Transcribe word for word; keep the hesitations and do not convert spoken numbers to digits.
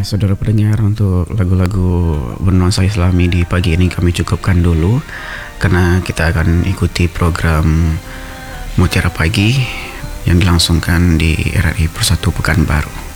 saudara pendengar, untuk lagu-lagu bernuansa Islami di pagi ini kami cukupkan dulu, karena kita akan ikuti program Mutiara Pagi yang dilangsungkan di R R I Persatu Pekanbaru.